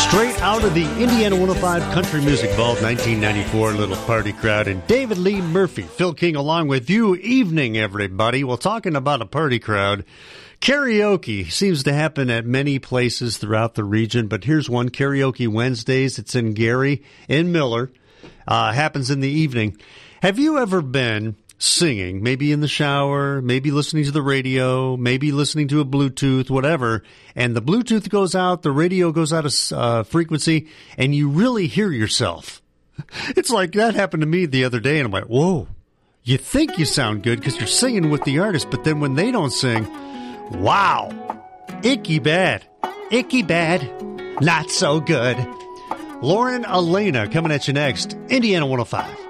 Straight out of the Indiana 105 Country Music Vault, 1994, Little Party Crowd, and David Lee Murphy. Phil King along with you. Evening, everybody. Well, talking about a party crowd, karaoke seems to happen at many places throughout the region, but here's one, Karaoke Wednesdays. It's in Gary, in Miller. Happens in the evening. Have you ever been singing, maybe in the shower, maybe listening to the radio, maybe listening to a Bluetooth, whatever, and the Bluetooth goes out, the radio goes out of frequency, and you really hear yourself? It's like that happened to me the other day, and I'm like, whoa, you think you sound good because you're singing with the artist, but then when they don't sing, wow, icky bad, not so good. Lauren Elena coming at you next, Indiana 105.